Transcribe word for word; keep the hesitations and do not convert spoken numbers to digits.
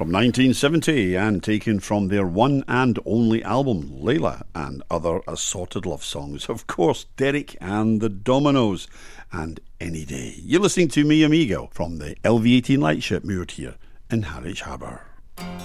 From nineteen seventy, and taken from their one and only album, Layla and Other Assorted Love Songs. Of course, Derek and the Dominoes and Any Day. You're listening to Me Amigo from the L V eighteen Lightship moored here in Harwich Harbour.